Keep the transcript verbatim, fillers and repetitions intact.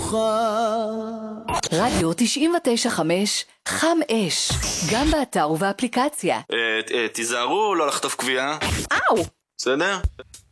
רדיו תשעים ותשע חמש, חם אש, גם באתר ובאפליקציה. תיזהרו לא לחטוף קביעה. אאו! בסדר?